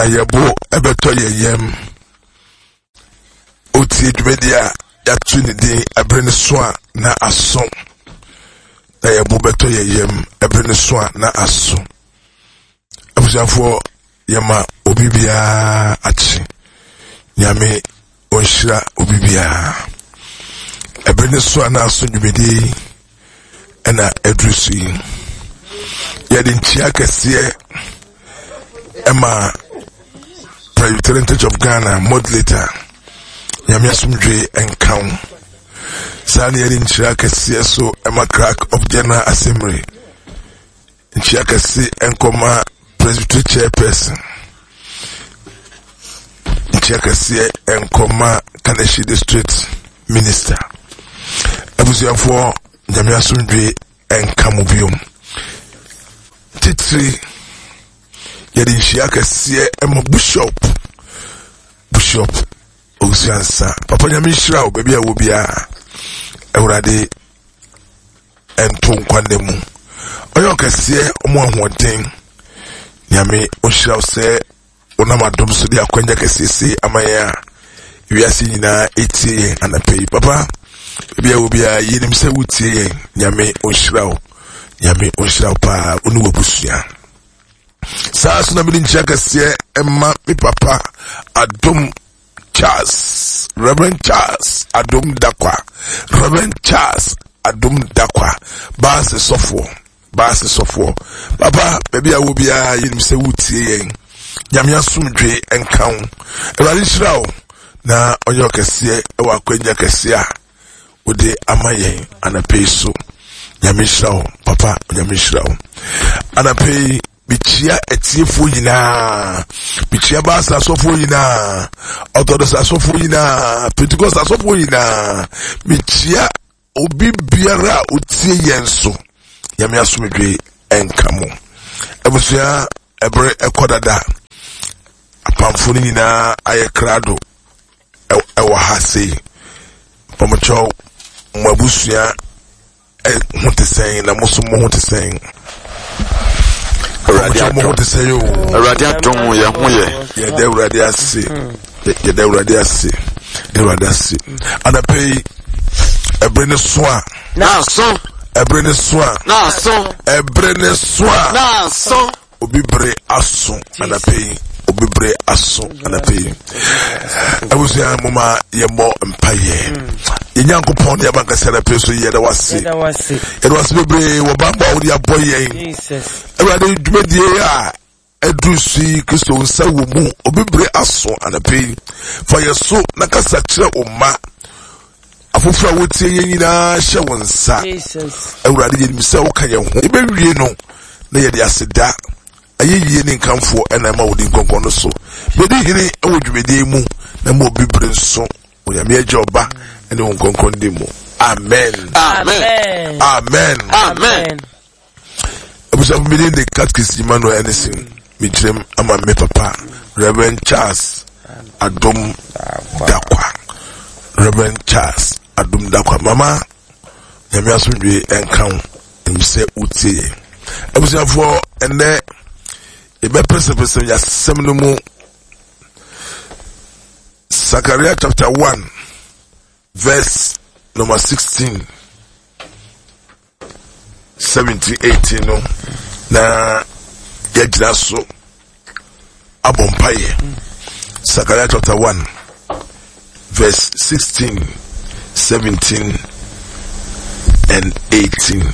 yebo ebeto yeyem oti dwedia ya tuni di ebrene soa na aso na yebo beto yeyem ebrene soa na aso abusiafo yema obibia achi nyame onhira obibia ebrene soa na aso dwedi ena edrusi yadin chiakese Emma Presbyterian Church of Ghana modulator nyame asumdwe enkan sani yadin chiakese so Emma crack of General Assembly chiakese enkoma Presbyterian chairperson chiakese enkoma Kaneshi district minister abusiafo nyame asumdwe enkamubium titri yadin chiakese Emma bishop Ogusiansa papa nyame hira obabi a wo bia ewrade enton kwandemu oyo kese omo ahoden nyame ohira se onamadom so dia kwanya kesese amaya wiase nyina etie anapei papa bia wo bia yinim se wutie nyame ohira pa onu wabusua saa so na bi nchia kese emma mi papa Adom Charles Reverend Charles Adom Dakwa baase sofo papa baby awo bia yinim se wutie yen nyame asumdwe enkan ewari shirawo na onyo kese ewa kwanya kese a ode amayen anapei so nyame shirawo papa nyame shirawo anapei bichia etiefo yina bichia basa sofo yina Orthodox asofo yina Pentecost asofo yina bichia obi biara otie yenso nyame asomdwe enkamo ebusia ebre ekodada apamfo nyina ayekrado ewa hase pomocho mwabusia hotesen na musumo hotesen Radia don ya hoye ya de radia ase anapei ebrene soa na so obibre aso anapei abusia mama yemo mpaye yenyankopon ya banka sera peso yeda wase bebre wo bamba odi aboye Jesus ewade dwumedie a edusi Kristo nsa wo mu obibre aso anapei fa yeso nakasa kire umma afofra wotie yenyina hye wonsa Jesus ewade yenimse wo kan ye ho ebewie no na yede aseda ayeyiye ni nkamfo ena ma wodi nkonkono so bedi hiri ewo dwumedie mu na mo obibre nso oyame ajoba ene nkonkon demo amen abusa bidi the catechist Emmanuel anything mitrem ama me papa Reverend Charles Adom Dakwa mama nyame asomdwe enkan nimse utie abusa for ene ebe person ya semnumu Zechariah chapter 1 verse number 16 17 18 no na yajira so abompaye Zechariah chapter 1 verse 16 17 and 18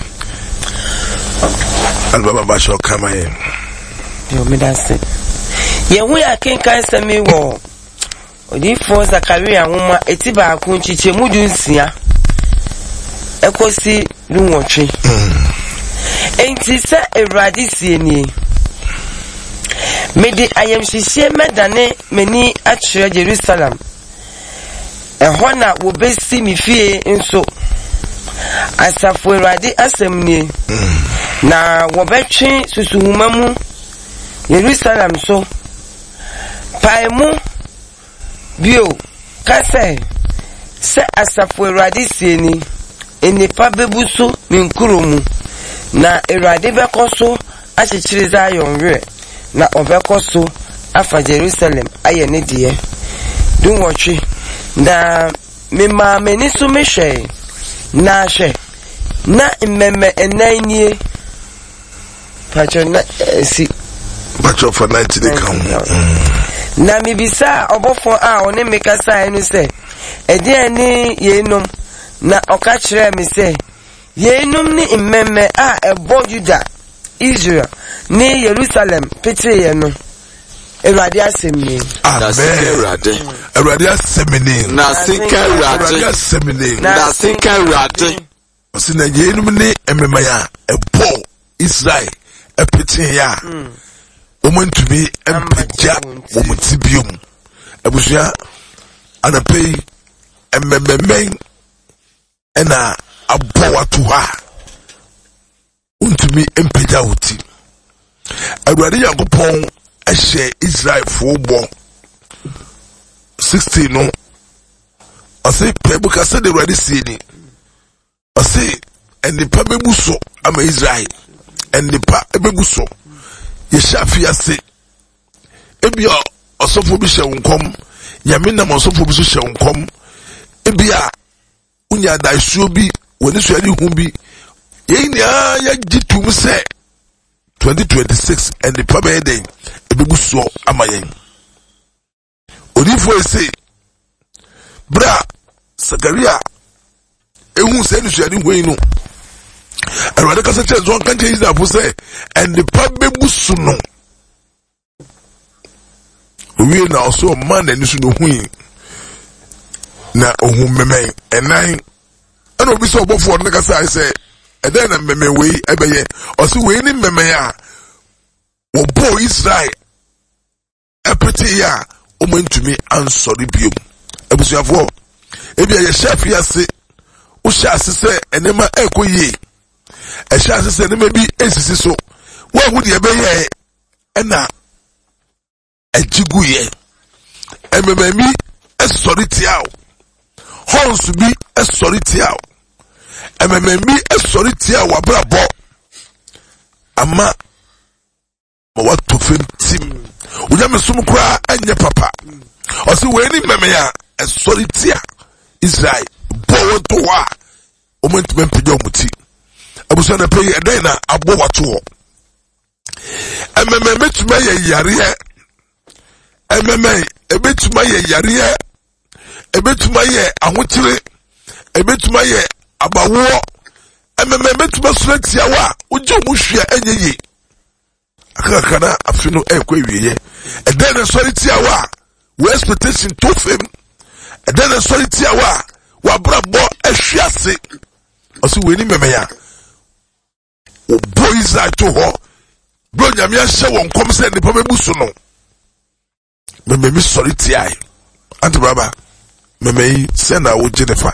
albaba basho kama ye yo me da se ye hu ya kenkan sami wo odi for Zechariah homa etiba akunchiche mudu nsia ekosi lunwotwe enti se Ewrade sieni medi ayemhihie medane meni atwe Jerusalem ehona wo besi mi fie nso asafo Ewrade asemni na wo betwe susuhuma mu Jerusalem so paimu bio kase se asafo Ewrade sieni enipa bebuso minkuromu na Ewrade bekoso achichiri Zion we na obekoso afa Jerusalem aye ne de dun wotwe na me ma me ni so me hwe na hwe na mmemme enanie patona si Pacho for 90 de kan na mi bisa obofo a one me kasa enu se ede ani yenum na oka kire mi se yenum ni mmemme a ebo Juda Israel ni Jerusalem pete ye no Ewurade asemni Ewurade asemni na sinka Ewurade osina yenum ni mmemme ya ebo Israel epete ya Omontumi empeja omotibium abusia anapei emmemmen ena abowa to ha untumi empeja oti Awurade Yakobon ehye Israel fo bo 16 no ase pebuka se de Awurade sieni ase enipa bebuso ama Israel enipa bebuso Yeshafi ase ebia osofo bi hye wonkom nyame nam osofo bi so hye wonkom ebia unya daisuo bi woni so ani hu bi yenya ya gitum se 2026 and the pabe den ebebuso amayen odifo ese bra Sakaria ehu se ni so ani hu inu Awurade kasa che zo kan che Israel say and the pabe busu no we na also man and so no hu na ohun memen enan ana obi so obofo no kasa say e den na memen we ebeye o so we ni memen a wo bo Israel epete ya o mantumi ansori biom abusuafo ebia ye chef ya se o sha se enema ekoyi Esha se ne mebi esisi so wo hu de ebeye na agiguye emememi esori tiaw hons bi esori tiaw emememi esori tiaw abrabo ama wa tofem tim unya mesum kura anye papa o se we ni memeya esori tia Israel bo to wa o mentime peja omuti abuso na pay eden na abo wato ememe tuma ye yare ememe ebetuma ye yare ebetuma ye ahotire ebetuma ye abawo ememe betuma suratia wa uje muhwea enyeyi akakana afino ekwawiye eden na soritia wa we expectation to fame eden na soritia wa brabo ahwiase osi we ni memeya o boys are to ho bro nyame ahye won kom se ne papa busu no me sorry ti ai anti baba me send a wo Jennifer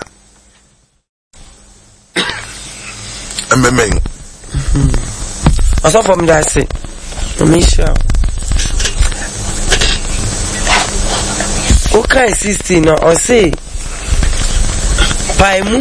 me also from that say me sure okay 16 no or say paimu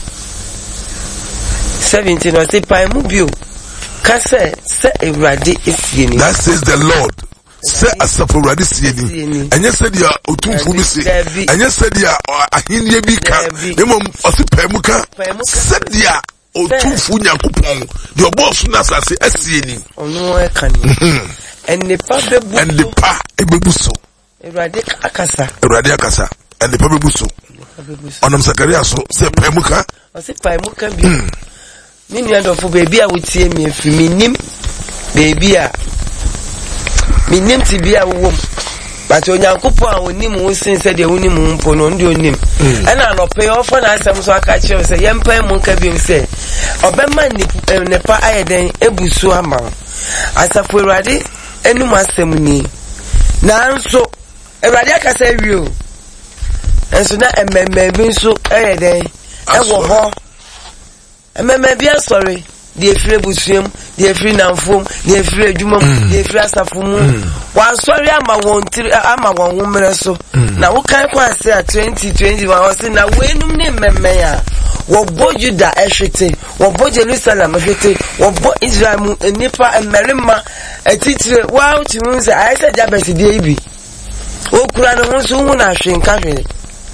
17 or say paimu bio kase se Ewurade esieni. That says the Lord. Se asafo Ewurade sieni. Enye se dia otumfu bi se. Enye se dia ahinie bi ka. Nemom osi paimu ka. Se dia otumfu Nyankopon. The boss na asase esieni. Onu e kan. Enipa bebu. Enipa ebebu so. Ewurade akasa. Ewurade akasa. Enipa bebu so. Onam Sakaria so se paimu ka. Osi paimu ka bi. Mini adofo baby a wotie me afi minim baby a minim ti bia wo but Onyankopon a onim wo sin se de onim mpo no ndi onim na no pay off na asem so aka che se yempa mu nka bi se obema ne pa ayeden ebusu ama asafo Ewurade enum asem ni nanso Ewurade aka se wi o enso na emmemme bi nso ayeden ewo ho ememe bia sorry de efire busuem de efire namfom de efire adwumam de efire asafom wan sorry ama won tiri ama won wumre so na wo kan kwa se 2020 wa wo se na wenum ne mmemme ya wo bo Juda ehwete Wobo Jerusalem hwete wobo Israel mu nipa emerima atitire wa utimu se ayese Jabez die bi okura no nso hu na hwenka hwene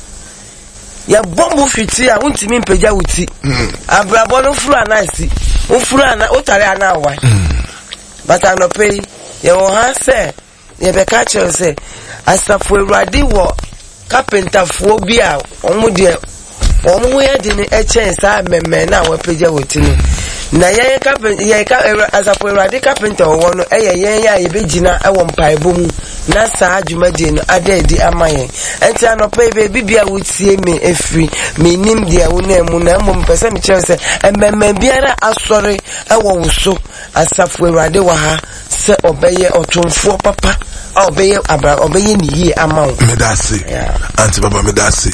ya bombu fiti a untimi mpagya wuti abrabo no furu anasi o furu ana o tare ana wa bata no pay ye wo ha se ye be ka che se asafo Awurade wo carpenterfo bi a omu de omu ye de ni echen sa meme na wa pagya wuti ni na ye asafo Awurade carpenter wo no eye ya ye begina e wo mpaebo mu na sa adwumadi no adadi amaye enti anope bibia wotie me efri me nim dia wo na mu na mo pese me kire se ememme biara asori e wo wuso asafo Awurade wa ha se obeye otumfo papa obeye abra obeye ni yi amawo medase anti baba medase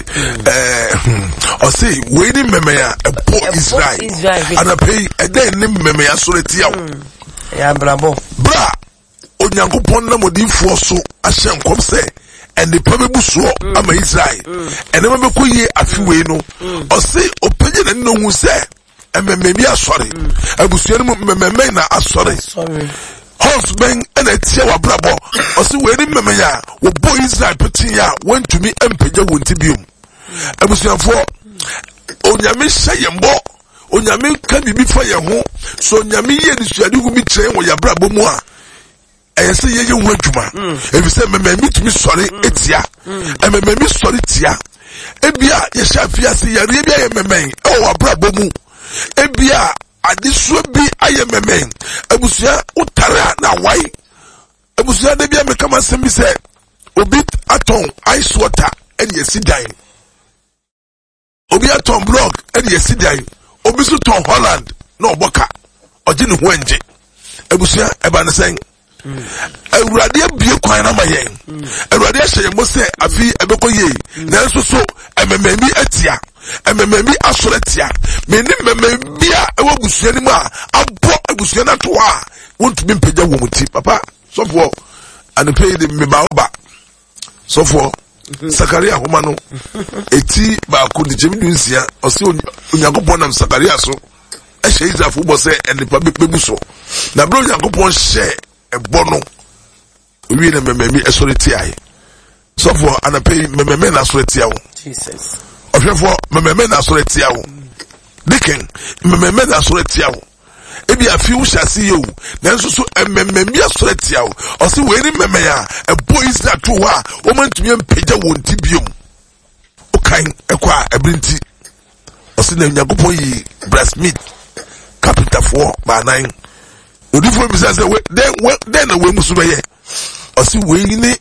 o say we ni meme ya epo Israel anope eden ni meme ya soreti ya ya bravo bra Onyankopon na modifo so ahye nkom se ende pa bebuso ama Israel ene ma bekoye afiwe no o se opanye na no hu se emememi asore abusuani mu mememe na asore husband ene tie wa brabo o se we ni memenya wo bo Israel peti ya wantumi empagya wonti biom abusuanfo onyame hye yembo onyame ka bibi fa ye ho so onyame ye ni suade gu bi kire wo ya brabo mu a ayese ye hu adwuma efise mememi tumi sori etia mememi sori tia ebia ye shafia se yare bia ye memen o abrabo mu ebia adiso bi aye memen abusia utara na wai abusia de bia mekama sembi se obi aton ice water and ye sidan obi aton block and ye sidan obi so ton Holland na oboka ogine ho anje abusia eba ne sen Awurade abie kwan na mayen Awurade ahye mo se afi ebekoye na nso so emememi atia emememi asoretia meni mememi a ewo busuani mu a abo abusuani ato a wontumi mpagya wo muti papa sofo anepay de mebaoba sofo Sakaria homa no eti ba ko de jemi nsia o se Onyankopon nam Sakaria so ehye Israelfo bo se enipa bebuso na bro Onyankopon hye ebono we na mememi esoreti ai so for anapay mememe na soreti awo Jesus ofefo mememe na soreti awo dikin mememe na soreti awo ebi afi wo hyase yo na nso so mememe asoreti awo o se we ni meme ya ebo Israel to wa o mantumi empagya wonti biom o kan ekwa ebrinti o se na Nyankopon yi breast meat capital for ba nine odifo bi say then na we musu be ye o si we ni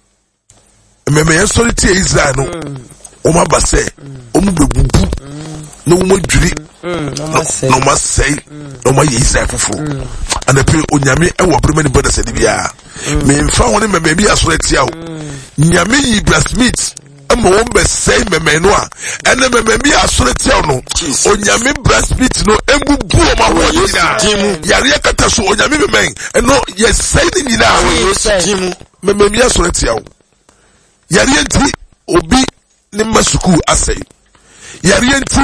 memeye soliti Israel no o ma ba say o mu bebubu no mo dwiri no ma say no ma ye Israel fufu and pe onyame e wo bremani boda sedi bia me mfa woni memeye bi asoliti awo nyame yi breast meat ama won be say memeye no a ene memeye bi asoliti awo no onyame breast meat no embubu o ma ho yina yare kata so onyame memeye eno ye say ni nyina wo memeye bi asoliti awo yare enti obi ni masuku asay yare enti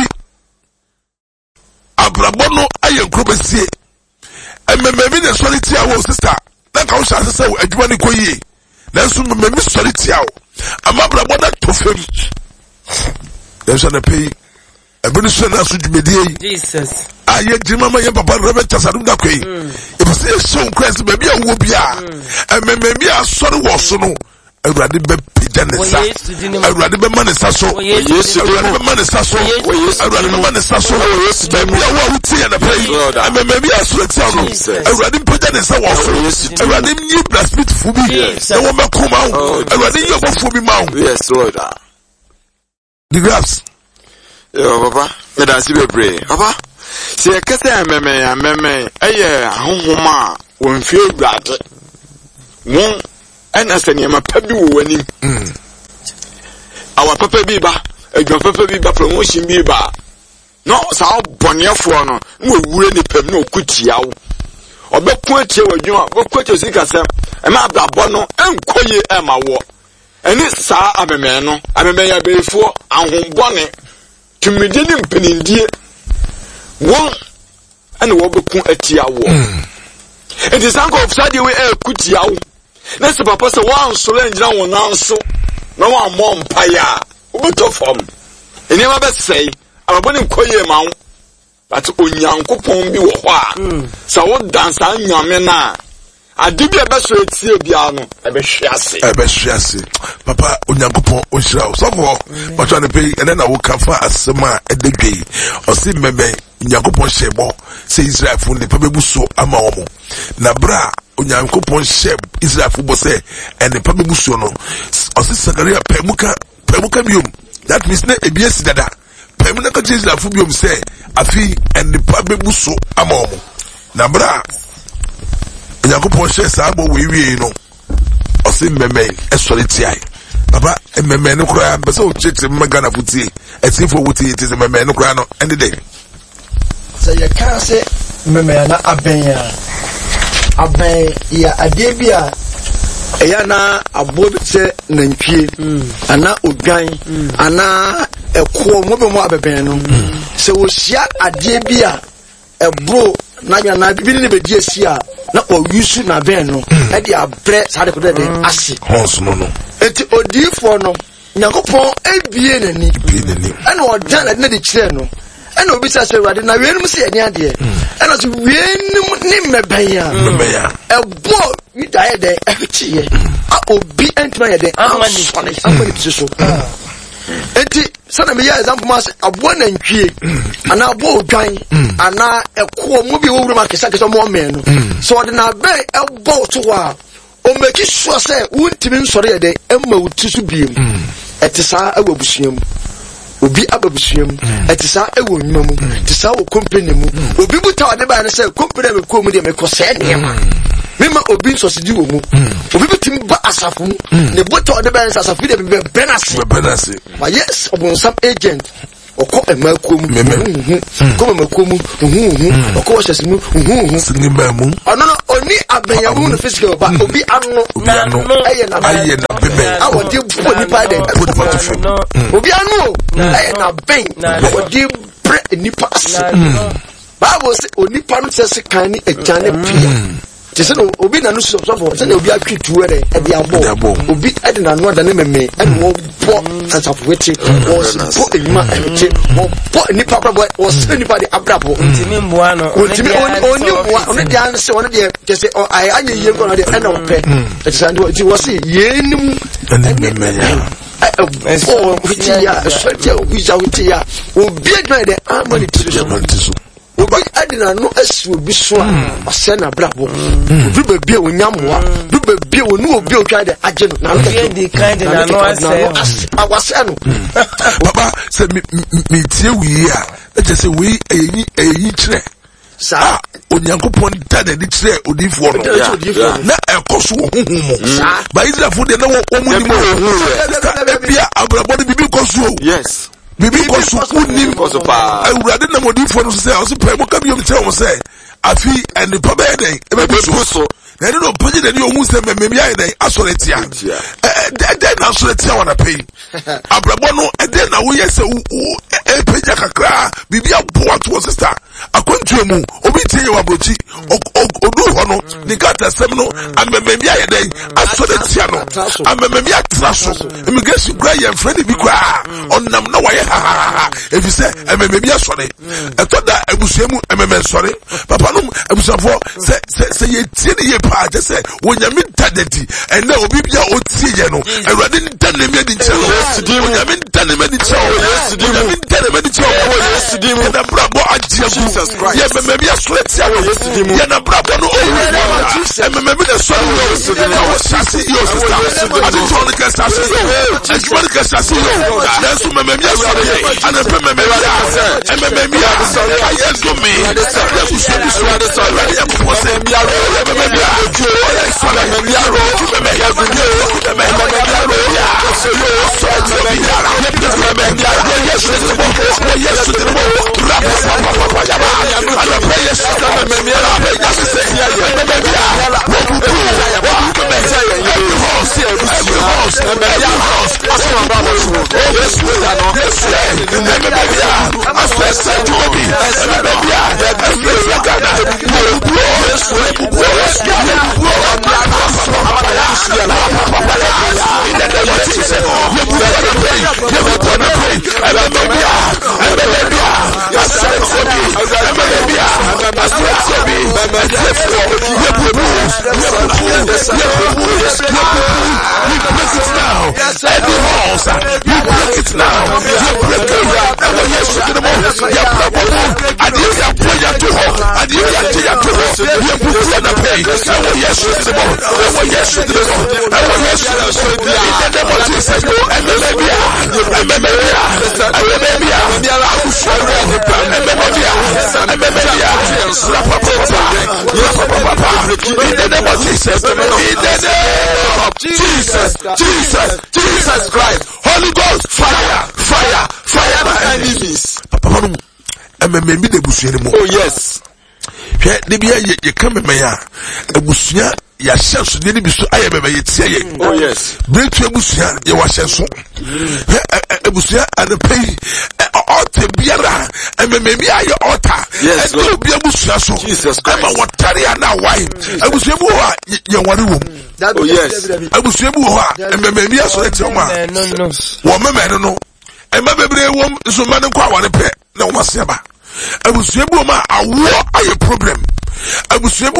abrabono ayen krobesie memeye ne soliti awo sister na ka wo sha se adwuma ni koyie na so memeye soliti awo amabra boda tofem there's an pay ebeni so na so dwumedie Jesus aye jimama ye papa Robert Tasadum da kwei e be say show Christ be bia wo bia emememi asori wo so no Awurade be pija ne sa Awurade be ma ne sa so Awurade be ma ne sa so Awurade be ma ne sa so be bia wo wuti ya na pay emememi asori ti no Awurade pija ne sa wo so Awurade nyi blasphemy fu bi na wo be koma Awurade yi obofo bi ma wo yes Lord the graphs yo papa me da si be pray papa se kese meme eye ahonhoma won fi Awurade won ana sene ma pabi wo wani awa papa bi ba adwa papa bi ba promotion bi ba no sa bonefo no wo wure ni pam no okutia wo obeku atie wadwuma obeku atie sikasem e ma abrabo no enkoye e ma wo eni sa ameme no ameme ya beifo ahombone tumide ni mpinindie won and what be kun etia wo. It is uncle of Saudi we kutia. Next papa say one so le njira won nan so. Na one more empire. Ubeto form. Eni ma be say, ababoni nkoye ma wo. But onyankopon bi wo ho a. Sa wo dansa nyame na. Adibi e be so etie bia no, e be hwiase. Papa onyankopon onhira so for but on the pay and then I will come for asema ededwe. O si meme onyankopon hyebo say Israel fu ne pabebu so ama omo. Na bra onyankopon hyeb Israel fu bo say and the pabebu so no. O si Sakaria pemuka biom. That means na ebiesi dada. Pemuna ka Israel fu biom say afi and the pabebu so ama omo. Na bra Yakupon shares abo we no. Or say meme esori tiai. Papa meme no cry but so church magana puti. As if for wuti it is a meme no cry no any day. So you can't say meme na abenya. Aben ya adebia eya na abobi se nantwie ana odwan ana eko mo be mo abeben no. Se wo hia adebia ebro na bibi ni be die sia na o yusu na ben no e de abre sa de ko de ase hons no eti odifo no nyakopon ebie nani ana o dan na de kire no ana obi sa Awurade na wenum se ani ade ana so wenum ni mebaya ebo ni dae de efitiye a obi entma ye de amani so eti sana me ya example mas abo na ntwie ana abo odwan ana eko mo bi wo wura makesa kesa mo men no so de na be ebo to wa o make sure say wuntimi nsore ye de emma wutusu biem etisa awabusuam obi ababusuam etisa ewo nnwuma mu etisa wo company mu obi buta wa de ba na say company me ko mu de me ko se nema mema obi nsosidi wo mu obi bitim ba asafo ne buta wa de ba na asafo de be benase ma yes obonsam agent oko emakom ko emakom oko washasimu sinimba mu ono oni abenyamu no physical ba obi ano aye na bebe awodi bo nipa de obi ano aye na ben awodi bre nipa ase Bible say onipa no se kan ni ejane pia te se no obi na no so for se na obi atwitu ere e de abo obi e de na no da ne meme e wo bo asafweti wo bo enima ete wo bo nipa brabo wo se nipa de abrabo ntimi mboa no ntimi oni mboa oni de an se oni de te se ai anye yie ko na de e na pe te se ndo ti wo se yenim ene meme ya oh ya so obi ya obi adwa de amani tiso obi adina no asu obi so a asena brabo obi bebie onyamoa obi bebie onu obi otwa de age no na the kind na no awase no baba say me tie wi a e say we eyi kire sa onyankopon da de kire odifo no na ekoso huhu mo ba Israel de na wo mu ni mo ebia abrabo de bibi koso yes bibi koso unim koso pa Awurade na modifo no say o so pa mo ka biom tell mo say afi and the papa den e be so na ni no page de ni o mu say mememi ayi den asore tia den na asore tia wana pay abrabo no e den na wo yese e page kakra bibi abo to sister akwantu mu obi tie wa brochi odu ho no ni gata sem no amememi ayi den asore tia no amememi atraso immigration gra ye friend bi kwa onnam na wa ye ha if you say amememi asore e to da abusuemu amememi sore papa no abusafo se ye tie ni ye pa je se wonyame tadeti and na obi bia o tie ye no Awurade ntan me di nche wonyame ntan me di nche wonyame ntan me di nche na brabo ajiabu ye mememi asore tia ye na brabo no o mememi na so na wo sase yo sister adijoni ka sase yo adijoni ka sase yo na so mememi asore ana mememi ayezo me Jesus Christ, Holy Ghost, fire my enemies. Maybe the bush anymore. Oh yes. The beer you come in my bushia, your shells didn't be so. I am a saying, oh yes. Bring to a bushia, you wash and so. A bushia and a pay. Altar biara and maybe I your altar. Yes, and be a bushia so. Jesus Christ. I'm a wataria now. Why? I was your one room. Oh yes. I was and maybe I saw it. No. Woman, I don't know. And my baby woman is a man who want to pay. No, Maseba. I was able to a problem. I was able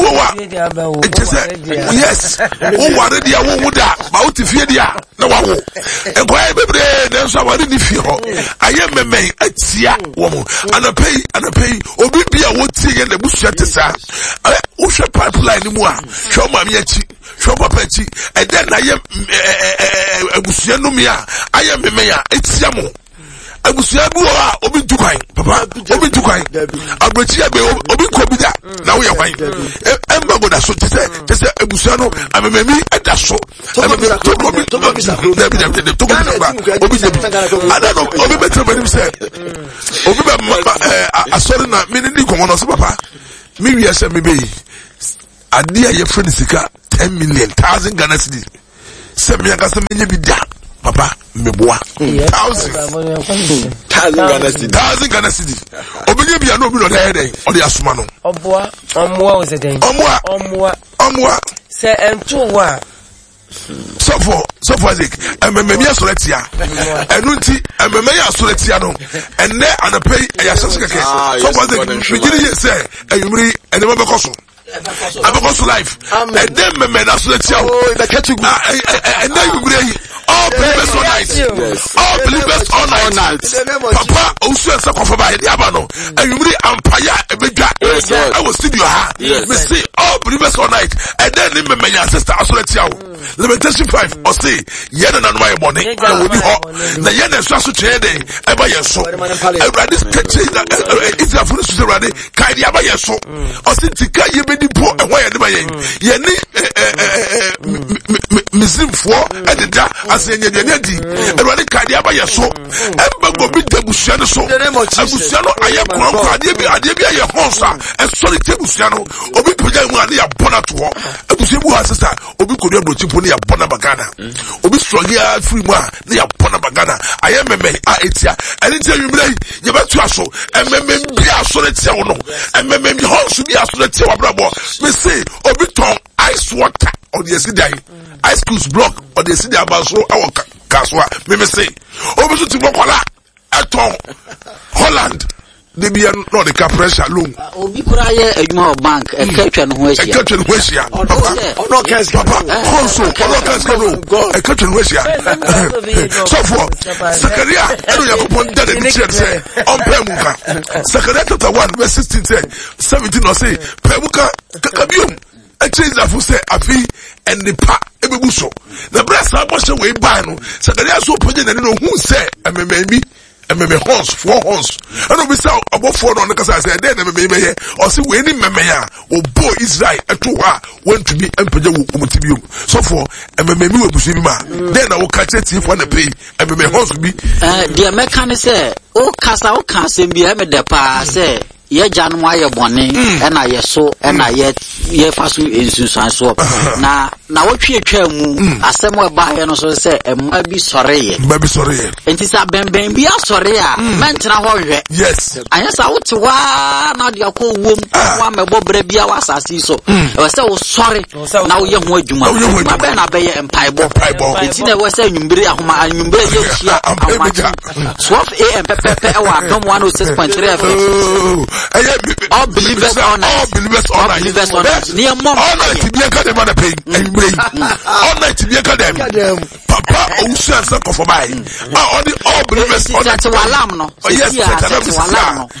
yes. Oh, what did you want about to fear the no one? And why, baby, there's a one feel. I am a man, a tia woman, and a pay, or be a wood thing in the bush at the side. I usher pipeline more. Show my yachi, show my petty, and then I am a Busianomia. I am a mayor, it's Yamo. I was Obi Dukai, Papa, Obi Dukai, Abrachia, Obi Kobida, now we are fine. Emma so to say, Busano, I'm a memi, and that's so. I'm a I don't know, Obi better than himself. Obi, I saw the minute Comonos, Papa. Maybe I said, maybe I dear your friend Sika 10 million, 1,000 Ghana cedis. 7 years, be done. Papa, meboa 1,000 Ghana cedis. Obinye bia no bi no dey dey. O dey asuma no. Omoa o se den. Omoa. Se ento wa. So for Isaac, emmeme asoretia. Enu nti emmeme asoretia no. Enne anapei ayasase keke. So for Isaac, bigiri say ayumri enema bekoso. Abekoso life. And then emmeme asoretia. Oh, the ketugu. And then you all believers all night. Yes. All believers all night. Papa, also a second for my diabano. And you really empire a big guy. I will see you. Me see all believers all night. And then my sister also let you. Lamentation 5 or say, Yen and my money. I will be hot. The Yen and Sasu Chede. Ever yes so. I read this catching that it's a foolish to run it. Kaidi Abba yes so. Or since you can't even be poor and why am I? Yenny Missim for and the da. Asenya nyedi erwani kadi aba yeso embago bi debusia no so abusia no aye kronko ade bi aye honsa e sorry tebusia no obi poja mu ade ya bona to ho abusia bu asesa obi kodu abrochi po ne ya bona bagana obi struggle ya free mu a ne ya bona bagana aye meme a etia ene tia yumre ye betu aso ememe bi aso ne tia wo no ememe bi honsu bi aso ne tia wa brabo me say obi ton ice water or the city ice cubes block or the city about so our kaswa me say obi so ti bokola aton Holland they be no the pressure loan obi kura ye adwuma bank e katwa no ho ahia no cash papa also no cash no e katwa no ahia so for Zechariah eno yakopon dade ni chire say on pemuka Zechariah chapter 1 verse 16 say 17 or say pemuka kakabium a change that say afi and the pa ebebuso the breast aboshe we buy no Zechariah so page na no hu say ememe horns 4 horns and we say about 4 on the kasa say then ememe here or say we ni meme ya o bo Israel eto ha want to be empage wo omutibium so for ememe we busu bi ma then na wo catch it for na pay ememe horns bi the mechanic say o kasa bi e me de pa say ye janum aye bone na ye so na ye fa so ensusan so na na wotwe atwa mu asem e ba ye no so se emma bi sore ye enti sa benben bi asore a mentra ho hwe yes anya sa wote wa na de akọ wom wa mebo bra bia wa asase so e se wo sore na wo ye ho adwuma ma be na be ye empaibo enti na wo se nwumbere ahoma nwumbere ye hia amachi 12 am pepe e wa dom 106.3 FM all believers all night ni mom all night bi ka dem na pay all night bi ka dem papa o sense ko for buy all the all believers all night alarm no yes alarm no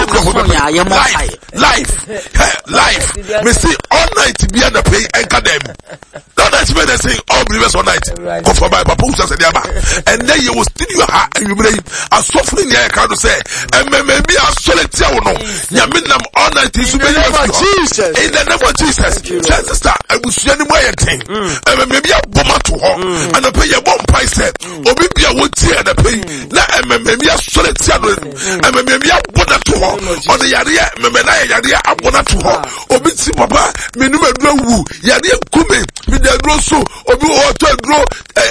life me see all night bi na pay and ka dem all night be they say all believers all night ko for buy papa o sense dey aba and then you will still you ha and you bring a suffering here ka do say maybe a solitaire no nyame nam all night is be Jesus in the name of Jesus sister abusuani mo ayeten maybe a bomb to ho and pay your bomb price obi bia wo tie na pay na maybe a solitaire no maybe a bona to ho on the yare maybe na yare abona to ho obi ti papa menu medro wu yare kume me dey grow so obi o to grow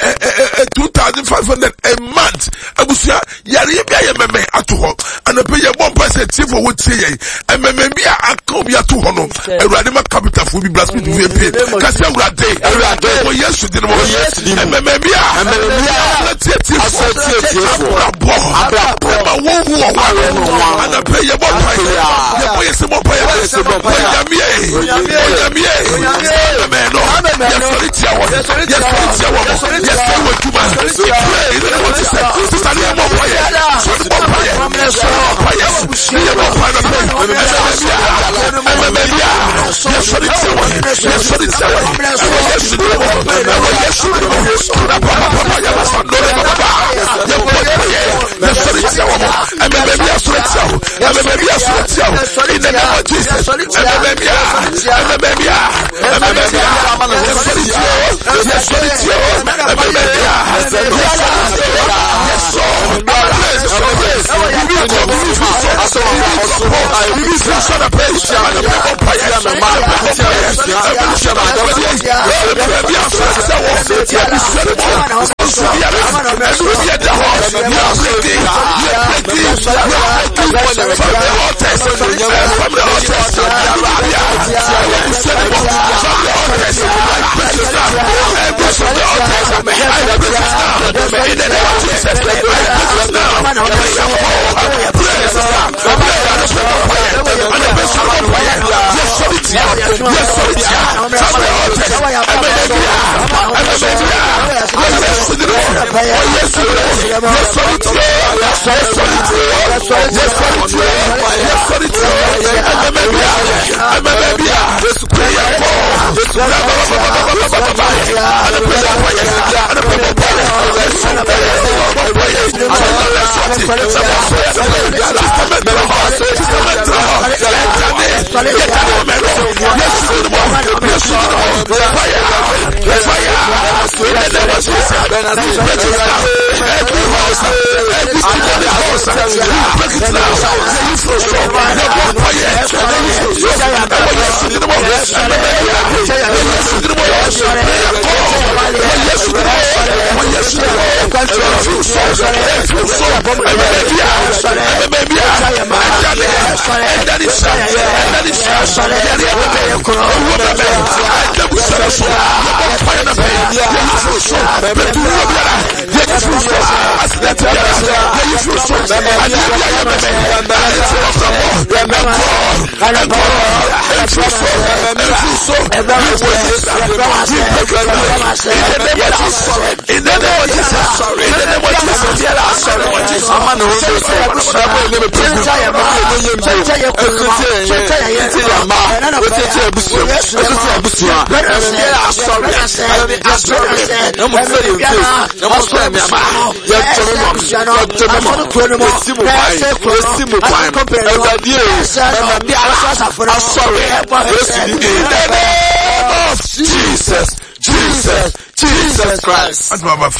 2,500 a month abusia yare bia ye meme ato ho and pay your bomb price tie for wo tie and maybe a come ya to ho no Ewurade ma capital fu bi blasphemy du EP kasi Ewurade o Yesu di no maybe a abrabo ma wo hu o wa and pay your bomb price ye boy se bomb price yamie no ya solitia wo Jesus Christ. At Baba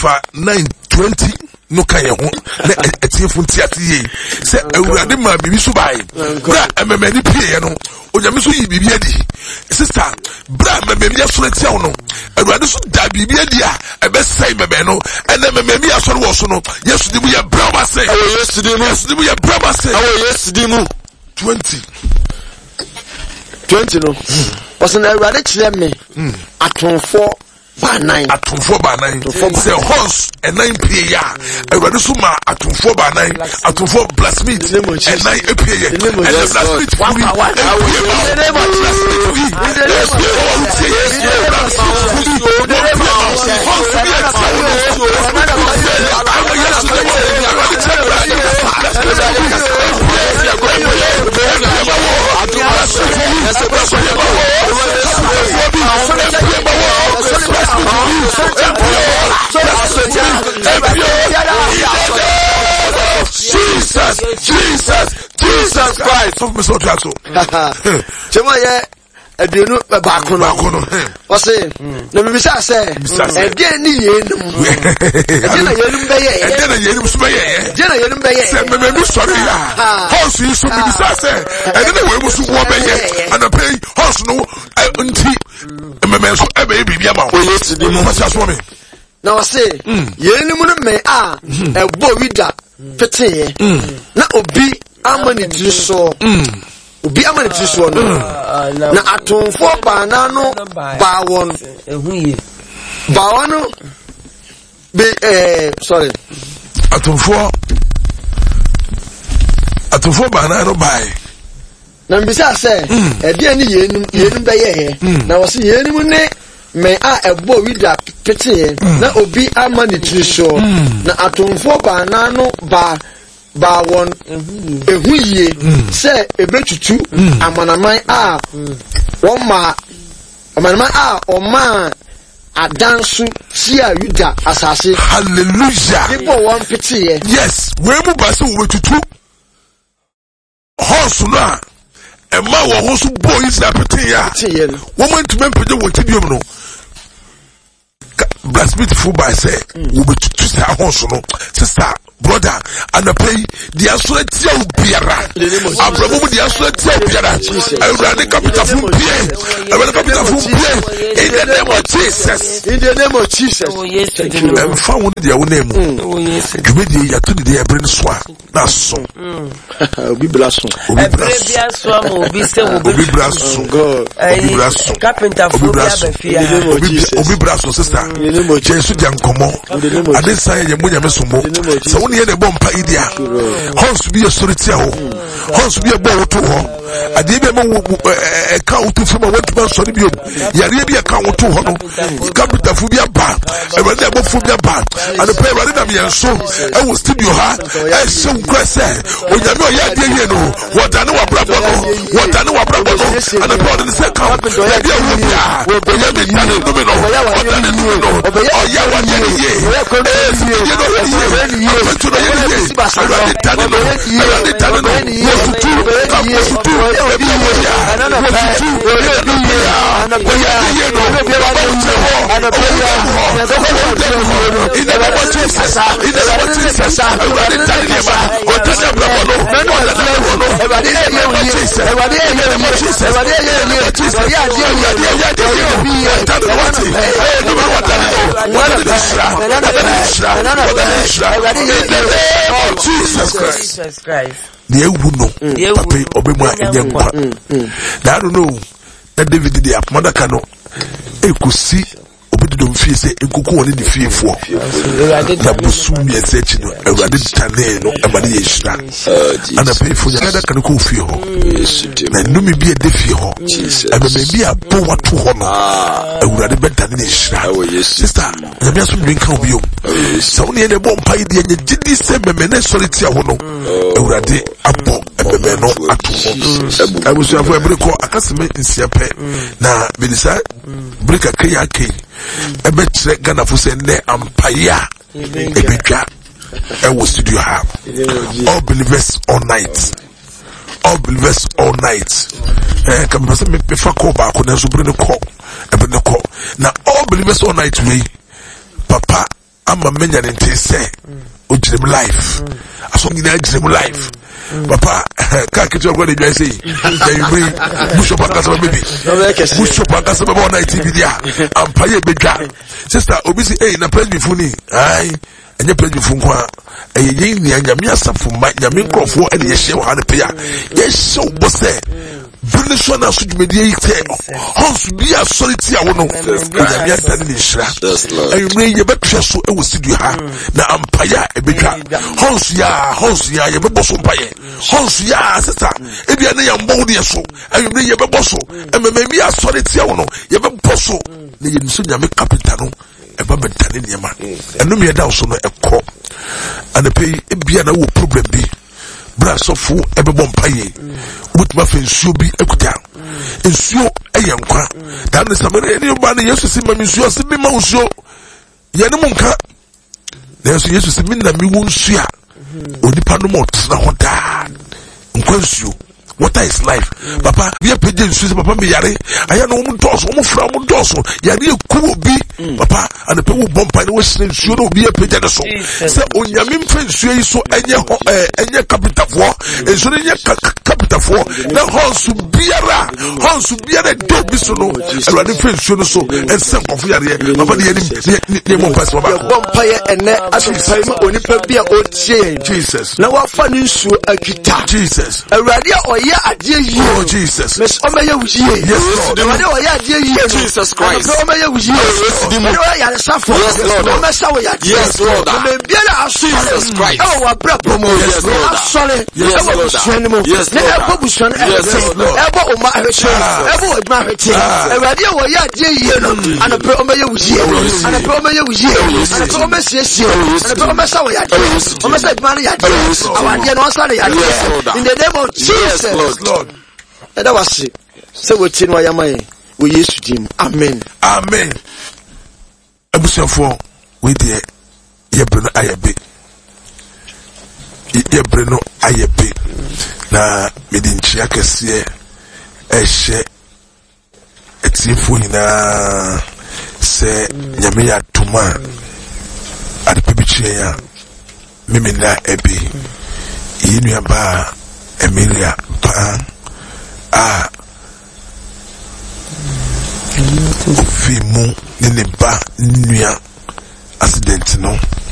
9:20 no kan ye ho na etiefo ntiate ye se Ewurade ma bibi so bai na ememani pie no onyame so yi bibia di sister bra me me so retia no awurade so da bibia di a ebe sai me no ene me asoro wo so no yesu di mu ye bra ba say yesu di mu ye bra ba say yesu di mu 20 no was na awurade kire me atonfo ba nine say horse and 9 pa awurade so ma atonfo ba nine atonfo blacksmith and 9 pa and the blacksmith Jesus Christ. Adenu bakono ose no me bisa say again ni yenum agena yenum beye say me sorry ya house you so me bisa say agena we musu wo beye and pay house no nti me so ebe bibia ma wo yes di mo fa so me na ose yenum no me ebo wida peteye na obi amani diso obi amani tiso no na atonfo ba na no ba won ehuye ba won be sorry atonfo ba na no bai na mbisa say e dia ni yenum be ye na wo se yenum ne me ebo wida pete na obi amani tiso na atonfo ba na no ba won ehuye se ebetutu amanaman won ma amanaman oma adansu sia yuda asase hallelujah people won pity yes we mu ba se wo betutu horse na e ma wo ho so boys na pity ya woman to men pede wo tibiom no blacksmith fu ba say wo betutu sa horse no sister brother and pay the assurance of Biara. Abraham the assurance of Biara. I ran the capital from Pierre. I ran the capital from Pierre. In the name of Jesus. In the name of Jesus. Oh yes. I'm found their own name. Oh yes. You made the to the brain swap. That's so. Obi blasso. Obi blasso. Obi blasso. Carpenter for Obi blasso sister. Jesus Jankomo. I didn't say you munya mesumo. So when you the bomb idea, horse be a solitaire, horse be a bow to her. I did a count to from a wet man, sorry, Yarabia count to her. Capital Fubia bar, and when they both Fubia bar, and the pair running at me and so I will steal your heart. I so crazy. When you know, you know, what I know a bravo, what I know a bravo, and the brother in the second, Jesus Christ. The Papa Obema Yankwa. I don't know that David did the mother cano. I could see Obedum Fee say a cuckoo in the fear for Nabusum Yasech, a radid Taneno, a Maria, and I pay for the other can go for you. And no me be a defio, and maybe a power to honor. I would rather bet than this. Sister, the best will drink of you. So near the bomb pie, the Jiddy said, Menesolity, I would rather a bomb. I was your break or a customer in Siape. Now, Benisa, break a kayaki. A bet Ghana for send there Ampaya. A bigger. I will studio have all believers all night. All believers all night. Come me before call back when I bring the call. Now, all believers all night me. Papa, I'm a man and say, Ujim life. I saw you dream life. papa ka kitu kwa dey say ya bishop akasa baby bishop akasa baba on TV dia ampaye bedwa sister obi say na president funi ai enye president fun kwa yin ni anya mi asafo ma nya mi krofo e dey hye wa ne pe ya ye show bosse Venezuela na sujumedi ite hons bi authority a wono ya mi adane ni hira ayumre ye betwe so e wosidu ha na ampaya e bedwa hons ya ye beboso mpaye hons ya sister e bia na ya mbo de so ayumre ye beboso emememi authority a wono ye beboso ne ye nso nyame capital no e ba betane niema enu me da so no ekọ anepe e bia na wo problem bi brasofu ebebo mpaye wutuma fe nsuo bi ekuta nsuo eyenkwa dan ne samere ni ba ne Yesu si mami nsuo si bi ma nsuo ye ne munka na Yesu si minna mi wo nsuo a onipa no mo tsena ho da nkwa nsuo. Water is life. Papa, we are paying Swiss, Papa, me yare. I know one from Dosso. Yari cool be, Papa, and the people bump and was should be a paying so. Say, on Yamin French, you so any capital for, and so any capital for. Now, Hans to be a dog, so no, and running French, so, and some of Yari, Papa, the name of Vampire, and as we say, only be a old Jesus. Now, what fun is a guitar, Jesus, a radio or oh Jesus. Miss Omaya Wuji. Yes, Lord. Jesus Christ. Omaya Wuji. Yes, Lord. Jesus Christ. Oh, a brother. Yes, Lord. Sorry. Yes, Lord. Yes, Lord. Yes, Lord. Ebo Oma Heritage. Ebo Oma Heritage. Radio Waya J. And a Omaya Wuji. And a Omaya Wuji. And a Omaya Sesi. And a Omaya Sawaya. Omaya Maria. Our dear Nosa. In the name of Jesus. Lord. And that was it. So we tin wa yamai. We used to him. Amen. Amen. Abusafo we dey yebreno ayabe. Yebreno ayabe. Na medinchi akese ehye etifo hina se nyame ya tuma adepebichie ya mimina ebi yinu aba Emilia pa ofi mu ne ba nua accident no